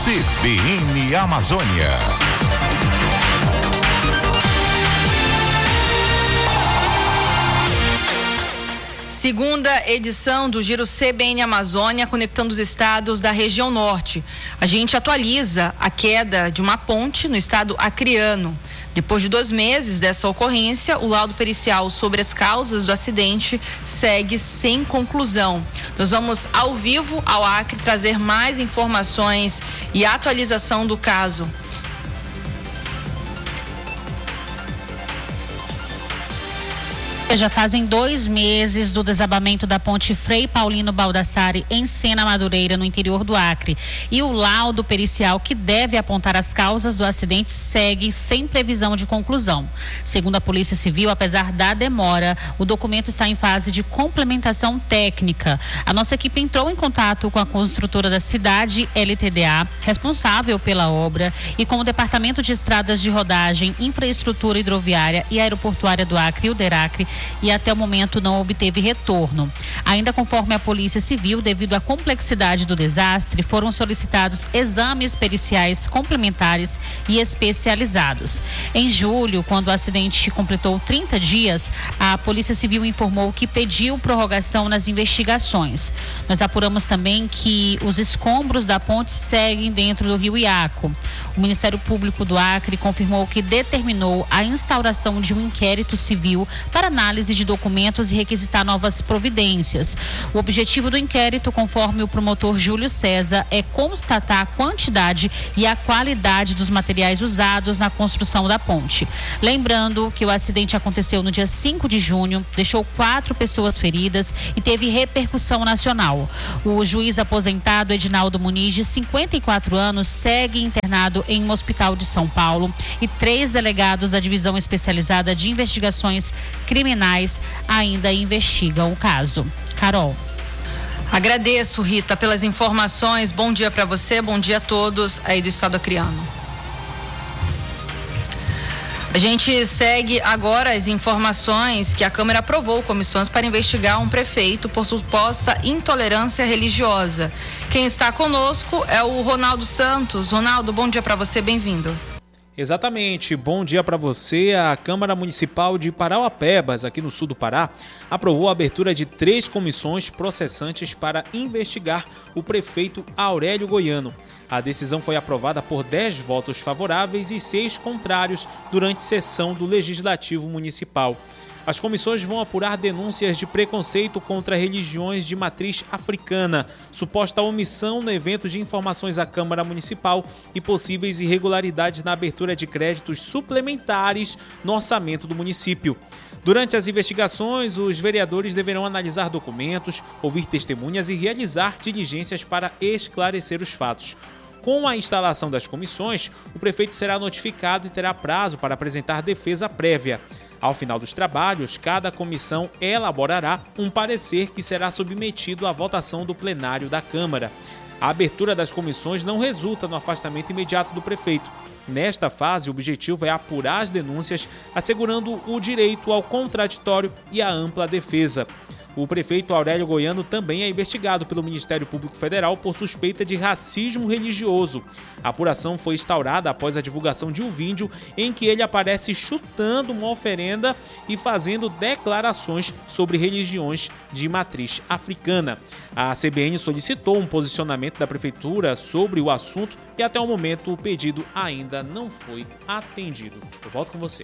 CBN Amazônia. Segunda edição do Giro CBN Amazônia, conectando os estados da região norte. A gente atualiza a queda de uma ponte no estado acreano. Depois de 2 meses dessa ocorrência, o laudo pericial sobre as causas do acidente segue sem conclusão. Nós vamos ao vivo ao Acre trazer mais informações e atualização do caso. Já fazem 2 meses do desabamento da ponte Frei Paulino Baldassarre em Sena Madureira, no interior do Acre. E o laudo pericial que deve apontar as causas do acidente segue sem previsão de conclusão. Segundo a Polícia Civil, apesar da demora, o documento está em fase de complementação técnica. A nossa equipe entrou em contato com a construtora da cidade, LTDA, responsável pela obra, e com o Departamento de Estradas de Rodagem, Infraestrutura Hidroviária e Aeroportuária do Acre, o DERACRE, e até o momento não obteve retorno. Ainda conforme a Polícia Civil, devido à complexidade do desastre, foram solicitados exames periciais complementares e especializados. Em julho, quando o acidente completou 30 dias, a Polícia Civil informou que pediu prorrogação nas investigações. Nós apuramos também que os escombros da ponte seguem dentro do rio Iaco. O Ministério Público do Acre confirmou que determinou a instauração de um inquérito civil para análise de documentos e requisitar novas providências. O objetivo do inquérito, conforme o promotor Júlio César, é constatar a quantidade e a qualidade dos materiais usados na construção da ponte. Lembrando que o acidente aconteceu no dia 5 de junho, deixou 4 pessoas feridas e teve repercussão nacional. O juiz aposentado Edinaldo Muniz, de 54 anos, segue internado em um hospital de São Paulo, e 3 delegados da Divisão Especializada de Investigações Criminais ainda investigam o caso. Carol. Agradeço, Rita, pelas informações. Bom dia para você, bom dia a todos aí do estado acreano. A gente segue agora as informações que a Câmara aprovou comissões para investigar um prefeito por suposta intolerância religiosa. Quem está conosco é o Ronaldo Santos. Ronaldo, bom dia para você, bem-vindo. Exatamente, bom dia para você. A Câmara Municipal de Parauapebas, aqui no sul do Pará, aprovou a abertura de 3 comissões processantes para investigar o prefeito Aurélio Goiano. A decisão foi aprovada por 10 votos favoráveis e 6 contrários durante sessão do Legislativo Municipal. As comissões vão apurar denúncias de preconceito contra religiões de matriz africana, suposta omissão no evento de informações à Câmara Municipal e possíveis irregularidades na abertura de créditos suplementares no orçamento do município. Durante as investigações, os vereadores deverão analisar documentos, ouvir testemunhas e realizar diligências para esclarecer os fatos. Com a instalação das comissões, o prefeito será notificado e terá prazo para apresentar defesa prévia. Ao final dos trabalhos, cada comissão elaborará um parecer que será submetido à votação do plenário da Câmara. A abertura das comissões não resulta no afastamento imediato do prefeito. Nesta fase, o objetivo é apurar as denúncias, assegurando o direito ao contraditório e à ampla defesa. O prefeito Aurélio Goiano também é investigado pelo Ministério Público Federal por suspeita de racismo religioso. A apuração foi instaurada após a divulgação de um vídeo em que ele aparece chutando uma oferenda e fazendo declarações sobre religiões de matriz africana. A CBN solicitou um posicionamento da prefeitura sobre o assunto e até o momento o pedido ainda não foi atendido. Eu volto com você.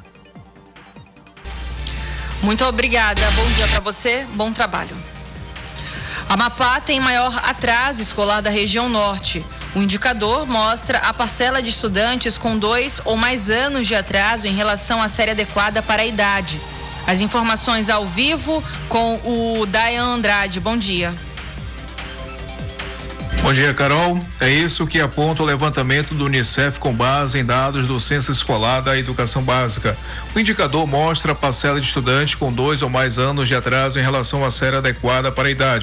Muito obrigada, bom dia para você, bom trabalho. A Amapá tem maior atraso escolar da região norte. O indicador mostra a parcela de estudantes com 2 ou mais anos de atraso em relação à série adequada para a idade. As informações ao vivo com o Dayan Andrade. Bom dia. Bom dia, Carol. É isso que aponta o levantamento do Unicef com base em dados do Censo Escolar da Educação Básica. O indicador mostra a parcela de estudantes com 2 ou mais anos de atraso em relação à série adequada para a idade.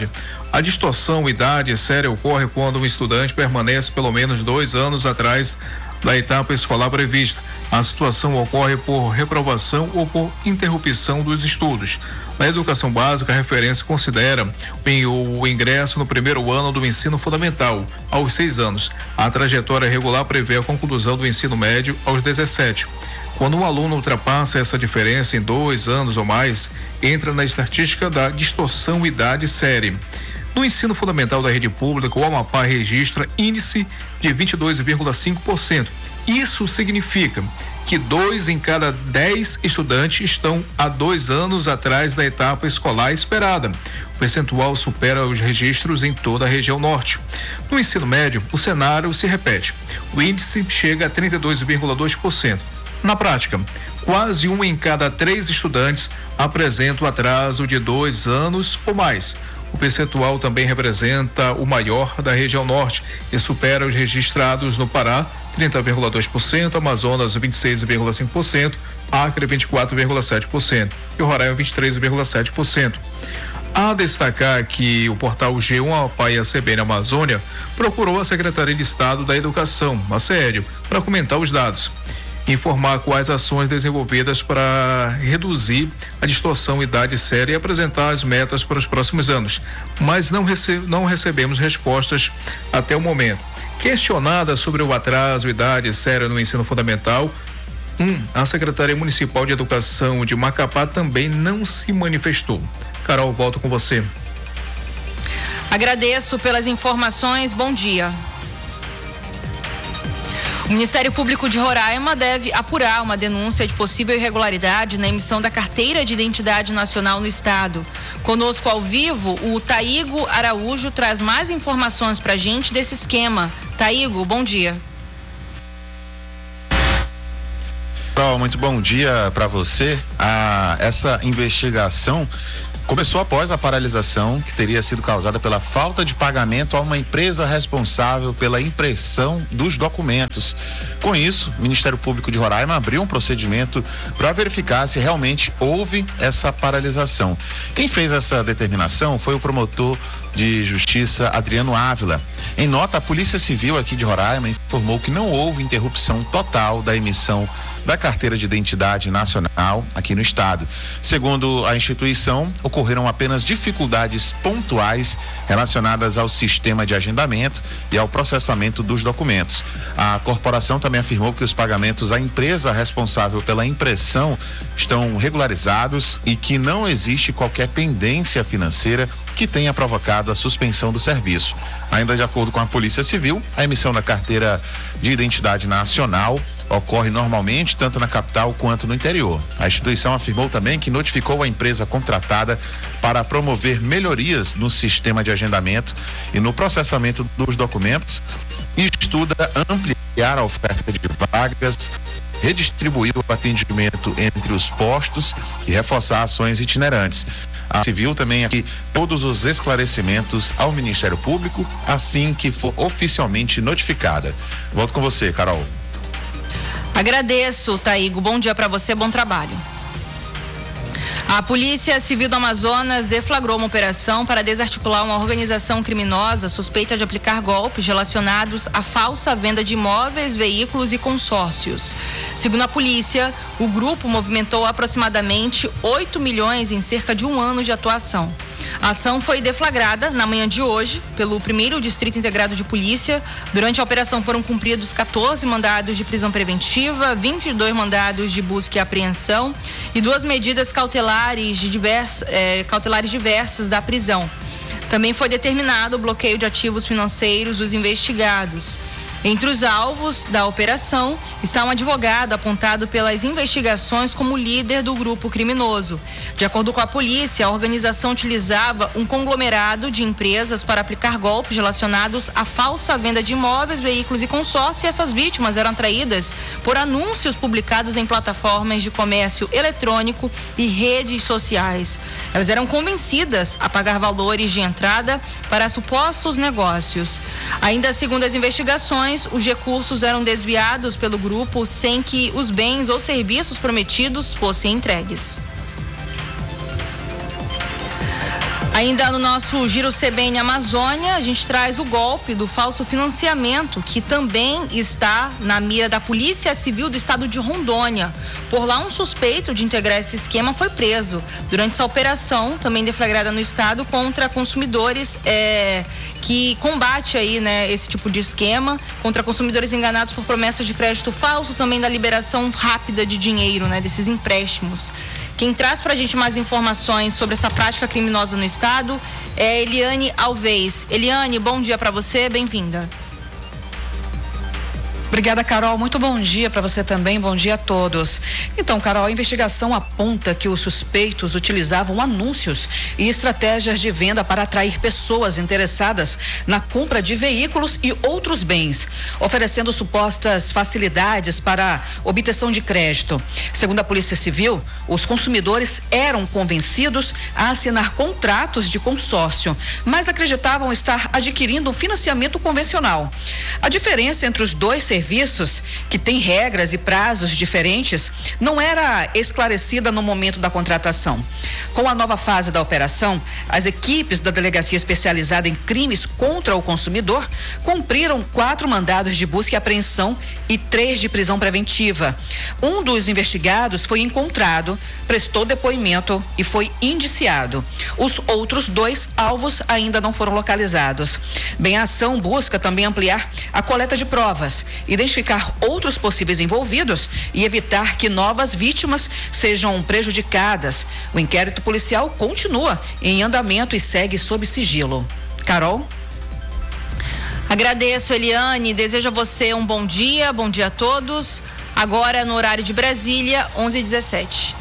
A distorção idade séria ocorre quando um estudante permanece pelo menos 2 anos atrás da etapa escolar prevista. A situação ocorre por reprovação ou por interrupção dos estudos. Na educação básica, a referência considera o ingresso no primeiro ano do ensino fundamental, aos 6 anos. A trajetória regular prevê a conclusão do ensino médio aos 17. Quando um aluno ultrapassa essa diferença em 2 anos ou mais, entra na estatística da distorção idade séria. No ensino fundamental da rede pública, o Amapá registra índice de 22,5%. Isso significa que 2 em cada 10 estudantes estão há 2 anos atrás da etapa escolar esperada. O percentual supera os registros em toda a região norte. No ensino médio, o cenário se repete. O índice chega a 32,2%. Na prática, quase 1 em cada 3 estudantes apresenta o atraso de 2 anos ou mais. O percentual também representa o maior da região norte e supera os registrados no Pará, 30,2%, Amazonas 26,5%, Acre 24,7% e o Roraima 23,7%. A destacar que o portal G1 Amapá e a CBN Amazônia procurou a Secretaria de Estado da Educação, a SEED, para comentar os dados. Informar quais ações desenvolvidas para reduzir a distorção idade séria e apresentar as metas para os próximos anos, mas não recebemos respostas até o momento. Questionada sobre o atraso idade séria no ensino fundamental, a Secretaria Municipal de Educação de Macapá também não se manifestou. Carol, volto com você. Agradeço pelas informações, bom dia. O Ministério Público de Roraima deve apurar uma denúncia de possível irregularidade na emissão da Carteira de Identidade Nacional no estado. Conosco ao vivo, o Taigo Araújo traz mais informações pra gente desse esquema. Taigo, bom dia. Muito bom dia para você. Essa investigação começou após a paralisação que teria sido causada pela falta de pagamento a uma empresa responsável pela impressão dos documentos. Com isso, o Ministério Público de Roraima abriu um procedimento para verificar se realmente houve essa paralisação. Quem fez essa determinação foi o promotor de Justiça Adriano Ávila. Em nota, a Polícia Civil aqui de Roraima informou que não houve interrupção total da emissão da Carteira de Identidade Nacional aqui no estado. Segundo a instituição, ocorreram apenas dificuldades pontuais relacionadas ao sistema de agendamento e ao processamento dos documentos. A corporação também afirmou que os pagamentos à empresa responsável pela impressão estão regularizados e que não existe qualquer pendência financeira que tenha provocado a suspensão do serviço. Ainda de acordo com a Polícia Civil, a emissão da Carteira de Identidade Nacional ocorre normalmente tanto na capital quanto no interior. A instituição afirmou também que notificou a empresa contratada para promover melhorias no sistema de agendamento e no processamento dos documentos e estuda ampliar a oferta de vagas, redistribuir o atendimento entre os postos e reforçar ações itinerantes. A Civil também aqui todos os esclarecimentos ao Ministério Público assim que for oficialmente notificada. Volto com você, Carol. Agradeço, Taigo. Bom dia para você, bom trabalho. A Polícia Civil do Amazonas deflagrou uma operação para desarticular uma organização criminosa suspeita de aplicar golpes relacionados à falsa venda de imóveis, veículos e consórcios. Segundo a polícia, o grupo movimentou aproximadamente 8 milhões em cerca de um ano de atuação. A ação foi deflagrada na manhã de hoje pelo 1º Distrito Integrado de Polícia. Durante a operação foram cumpridos 14 mandados de prisão preventiva, 22 mandados de busca e apreensão e 2 medidas cautelares diversas da prisão. Também foi determinado o bloqueio de ativos financeiros dos investigados. Entre os alvos da operação está um advogado apontado pelas investigações como líder do grupo criminoso. De acordo com a polícia, a organização utilizava um conglomerado de empresas para aplicar golpes relacionados à falsa venda de imóveis, veículos e consórcios, e essas vítimas eram atraídas por anúncios publicados em plataformas de comércio eletrônico e redes sociais. Elas eram convencidas a pagar valores de entrada para supostos negócios. Ainda segundo as investigações, os recursos eram desviados pelo grupo sem que os bens ou serviços prometidos fossem entregues. Ainda no nosso Giro CBN Amazônia, a gente traz o golpe do falso financiamento, que também está na mira da Polícia Civil do estado de Rondônia. Por lá, um suspeito de integrar esse esquema foi preso durante essa operação, também deflagrada no estado, contra consumidores que combate aí, né, esse tipo de esquema, contra consumidores enganados por promessas de crédito falso, também da liberação rápida de dinheiro, né, desses empréstimos. Quem traz pra gente mais informações sobre essa prática criminosa no estado é Eliane Alves. Eliane, bom dia para você, bem-vinda. Obrigada, Carol. Muito bom dia para você também. Bom dia a todos. Então, Carol, a investigação aponta que os suspeitos utilizavam anúncios e estratégias de venda para atrair pessoas interessadas na compra de veículos e outros bens, oferecendo supostas facilidades para obtenção de crédito. Segundo a Polícia Civil, os consumidores eram convencidos a assinar contratos de consórcio, mas acreditavam estar adquirindo um financiamento convencional. A diferença entre os dois serviços, que têm regras e prazos diferentes, não era esclarecida no momento da contratação. Com a nova fase da operação, as equipes da Delegacia Especializada em Crimes contra o Consumidor cumpriram 4 mandados de busca e apreensão e 3 de prisão preventiva. Um dos investigados foi encontrado, prestou depoimento e foi indiciado. Os outros 2 alvos ainda não foram localizados. Bem, a ação busca também ampliar a coleta de provas, identificar outros possíveis envolvidos e evitar que novas vítimas sejam prejudicadas. O inquérito policial continua em andamento e segue sob sigilo. Carol? Agradeço, Eliane, desejo a você um bom dia a todos. Agora no horário de Brasília, 11h17.